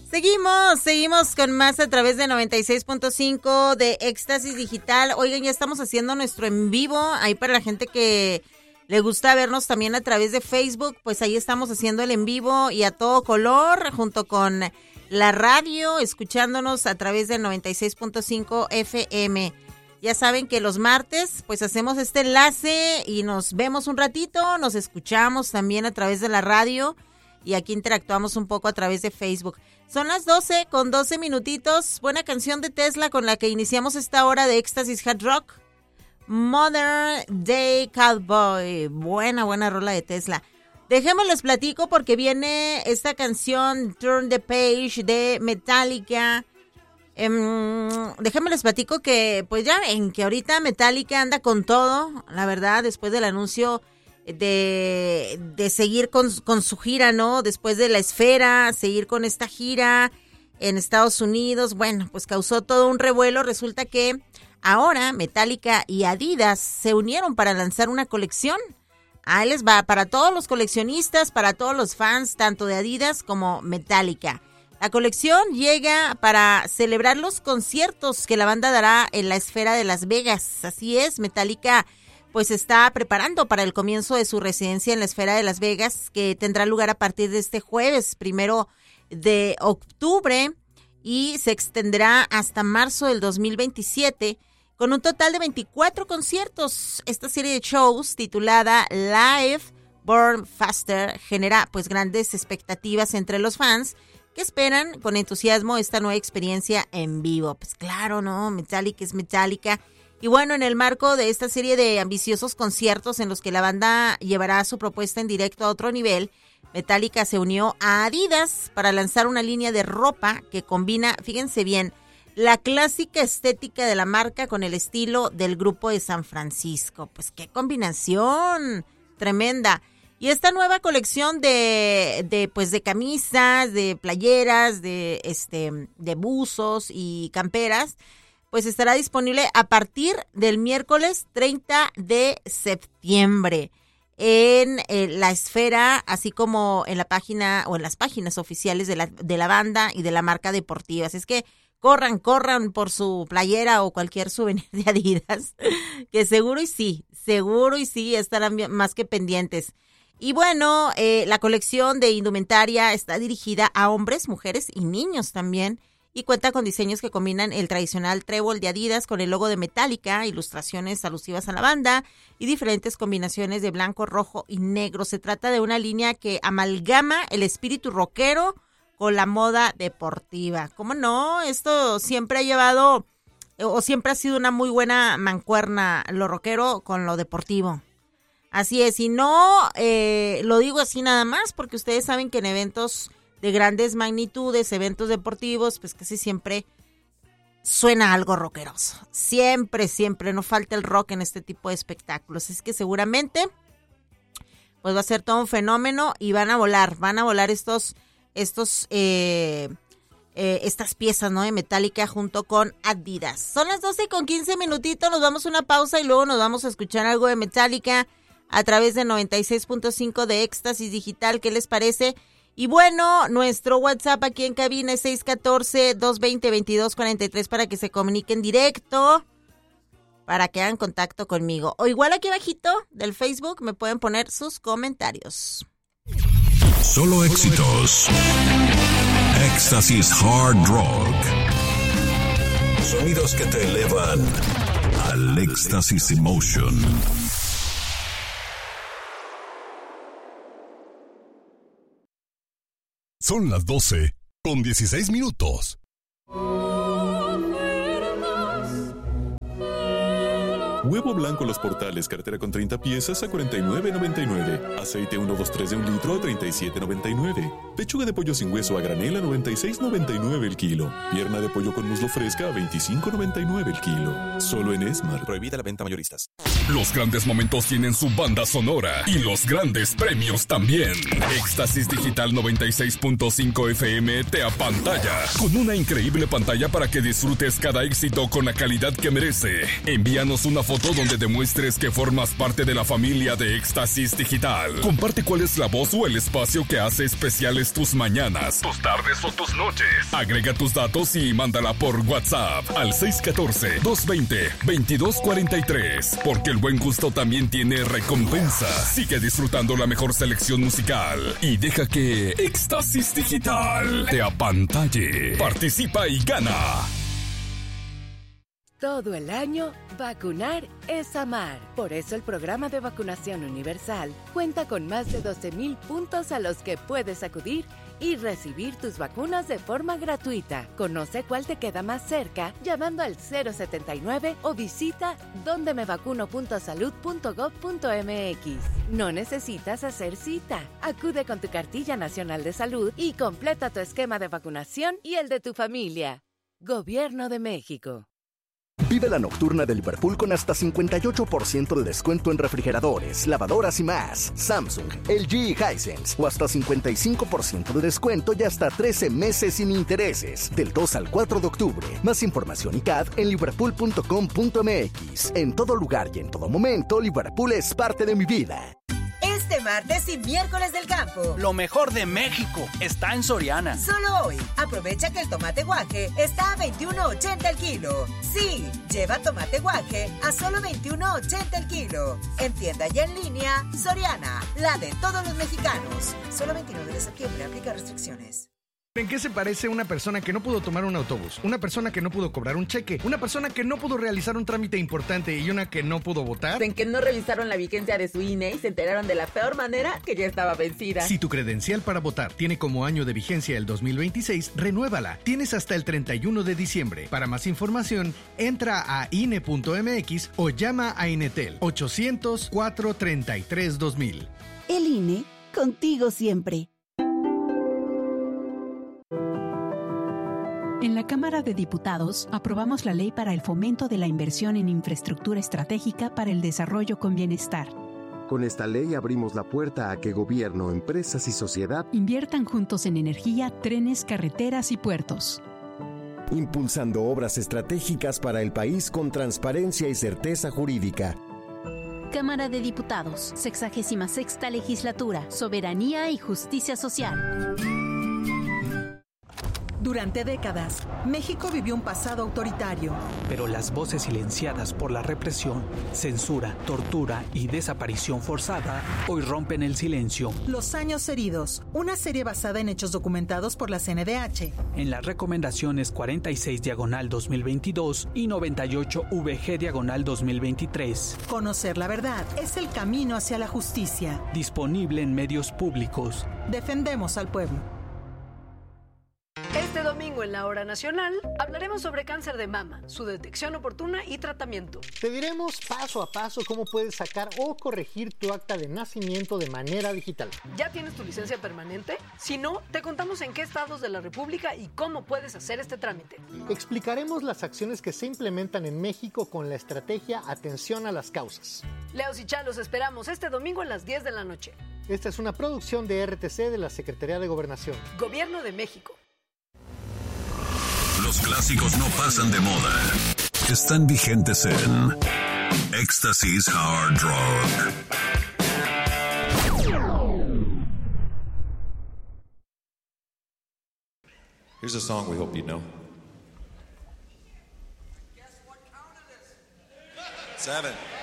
Seguimos con más a través de 96.5 de Éxtasis Digital. Oigan, ya estamos haciendo nuestro en vivo, ahí para la gente que le gusta vernos también a través de Facebook, pues ahí estamos haciendo el en vivo y a todo color, junto con la radio, escuchándonos a través de 96.5 FM. Ya saben que los martes, pues hacemos este enlace y nos vemos un ratito, nos escuchamos también a través de la radio y aquí interactuamos un poco a través de Facebook. Son las 12 con 12 minutitos. Buena canción de Tesla con la que iniciamos esta hora de Éxtasis Hard Rock. Modern Day Cowboy. Buena rola de Tesla. Déjenme les platico porque viene esta canción Turn the Page de Metallica. Déjenme les platico que pues ya ven que ahorita Metallica anda con todo, la verdad, después del anuncio de seguir con su gira, ¿no? Después de la Esfera, seguir con esta gira en Estados Unidos. Bueno, pues causó todo un revuelo. Resulta que ahora Metallica y Adidas se unieron para lanzar una colección. Ahí les va, para todos los coleccionistas, para todos los fans, tanto de Adidas como Metallica. La colección llega para celebrar los conciertos que la banda dará en la Esfera de Las Vegas. Así es, Metallica pues está preparando para el comienzo de su residencia en la Esfera de Las Vegas, que tendrá lugar a partir de este jueves, 1 de octubre, y se extenderá hasta marzo del 2027, con un total de 24 conciertos. Esta serie de shows, titulada Live Burn Faster, genera pues grandes expectativas entre los fans, que esperan con entusiasmo esta nueva experiencia en vivo. Pues claro, ¿no? Metallica es Metallica. Y bueno, en el marco de esta serie de ambiciosos conciertos en los que la banda llevará su propuesta en directo a otro nivel, Metallica se unió a Adidas para lanzar una línea de ropa que combina, fíjense bien, la clásica estética de la marca con el estilo del grupo de San Francisco. Pues qué combinación tremenda. Y esta nueva colección de camisas, de playeras, de buzos y camperas, pues estará disponible a partir del miércoles 30 de septiembre en la Esfera, así como en la página o en las páginas oficiales de la banda y de la marca deportiva. Así es que corran por su playera o cualquier souvenir de Adidas, que seguro y sí estarán más que pendientes. Y bueno, la colección de indumentaria está dirigida a hombres, mujeres y niños también, y cuenta con diseños que combinan el tradicional trébol de Adidas con el logo de Metallica, ilustraciones alusivas a la banda y diferentes combinaciones de blanco, rojo y negro. Se trata de una línea que amalgama el espíritu rockero con la moda deportiva. ¿Cómo no? Esto siempre ha llevado o siempre ha sido una muy buena mancuerna, lo rockero con lo deportivo. Así es, y no lo digo así nada más porque ustedes saben que en eventos de grandes magnitudes, eventos deportivos, pues casi siempre suena algo rockeroso. Siempre, no falta el rock en este tipo de espectáculos. Es que seguramente pues va a ser todo un fenómeno y van a volar estas piezas, ¿no? De Metallica junto con Adidas. Son las 12 con 15 minutitos, nos vamos a una pausa y luego nos vamos a escuchar algo de Metallica a través de 96.5 de Éxtasis Digital. ¿Qué les parece? Y bueno, nuestro WhatsApp aquí en cabina es 614-220-2243 para que se comuniquen directo, para que hagan contacto conmigo. O igual aquí abajito del Facebook me pueden poner sus comentarios. Solo éxitos. Éxtasis Hard Rock. Sonidos que te elevan al Éxtasis Emotion. Son las 12 con 16 minutos. Huevo blanco Los Portales, cartera con 30 piezas a $49.99. Aceite 123 de 1 litro a $37.99. Pechuga de pollo sin hueso a granel a $96.99 el kilo. Pierna de pollo con muslo fresca a $25.99 el kilo. Solo en Esmar. Prohibida la venta mayoristas. Los grandes momentos tienen su banda sonora y los grandes premios también. Éxtasis Digital 96.5 FM te apantalla con una increíble pantalla para que disfrutes cada éxito con la calidad que merece. Envíanos una foto donde demuestres que formas parte de la familia de Éxtasis Digital. Comparte cuál es la voz o el espacio que hace especiales tus mañanas, tus tardes o tus noches. Agrega tus datos y mándala por WhatsApp al 614-220-2243. Porque el buen gusto también tiene recompensa. Sigue disfrutando la mejor selección musical y deja que Éxtasis Digital te apantalle. Participa y gana. Todo el año, vacunar es amar. Por eso el programa de vacunación universal cuenta con más de 12,000 puntos a los que puedes acudir y recibir tus vacunas de forma gratuita. Conoce cuál te queda más cerca llamando al 079 o visita dondemevacuno.salud.gov.mx. No necesitas hacer cita. Acude con tu cartilla nacional de salud y completa tu esquema de vacunación y el de tu familia. Gobierno de México. Vive la nocturna de Liverpool con hasta 58% de descuento en refrigeradores, lavadoras y más. Samsung, LG y Hisense. O hasta 55% de descuento y hasta 13 meses sin intereses. Del 2 al 4 de octubre. Más información y CAD en liverpool.com.mx. En todo lugar y en todo momento, Liverpool es parte de mi vida. Este martes y miércoles del campo. Lo mejor de México está en Soriana. Solo hoy, aprovecha que el tomate guaje está a $21.80 el kilo. Sí, lleva tomate guaje a solo $21.80 el kilo. En tienda y en línea, Soriana, la de todos los mexicanos. Solo 29 de septiembre, aplica restricciones. ¿En qué se parece una persona que no pudo tomar un autobús? Una persona que no pudo cobrar un cheque, una persona que no pudo realizar un trámite importante y una que no pudo votar. En que no revisaron la vigencia de su INE y se enteraron de la peor manera que ya estaba vencida. Si tu credencial para votar tiene como año de vigencia el 2026, renuévala. Tienes hasta el 31 de diciembre. Para más información, entra a INE.mx o llama a Inetel 800-433-2000. El INE, contigo siempre. En la Cámara de Diputados aprobamos la Ley para el Fomento de la Inversión en Infraestructura Estratégica para el Desarrollo con Bienestar. Con esta ley abrimos la puerta a que gobierno, empresas y sociedad inviertan juntos en energía, trenes, carreteras y puertos. Impulsando obras estratégicas para el país con transparencia y certeza jurídica. Cámara de Diputados, 66ª Legislatura, Soberanía y Justicia Social. Durante décadas, México vivió un pasado autoritario. Pero las voces silenciadas por la represión, censura, tortura y desaparición forzada hoy rompen el silencio. Los años heridos, una serie basada en hechos documentados por la CNDH. En las recomendaciones 46/2022 y 98-VG/2023. Conocer la verdad es el camino hacia la justicia. Disponible en medios públicos. Defendemos al pueblo. Este domingo en la Hora Nacional hablaremos sobre cáncer de mama, su detección oportuna y tratamiento. Te diremos paso a paso cómo puedes sacar o corregir tu acta de nacimiento de manera digital. ¿Ya tienes tu licencia permanente? Si no, te contamos en qué estados de la República y cómo puedes hacer este trámite. Explicaremos las acciones que se implementan en México con la estrategia Atención a las Causas. Leos y Chalos esperamos este domingo a las 10 de la noche. Esta es una producción de RTC de la Secretaría de Gobernación. Gobierno de México. Los clásicos no pasan de moda. Están vigentes en Éxtasis Hard Rock. Here's a song we hope you know. Guess what count it is? 7.